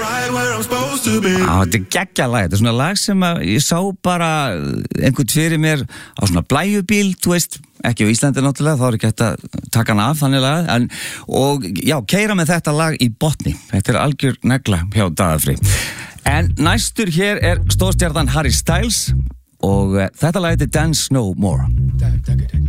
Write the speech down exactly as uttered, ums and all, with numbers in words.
Á, þetta er geggjað lag, þetta er svona lag sem að ég sá bara einhvern fyrir mér á svona blæjubíl, þú veist, ekki á Íslandi náttúrulega, þá er ekki hægt að taka hann af þannig lag, en, og já, keyra með þetta lag í botni, þetta er algjör negla hjá Daðafri. En næstur hér er stórstjarnan Harry Styles og uh, þetta lag heitir Dance No More.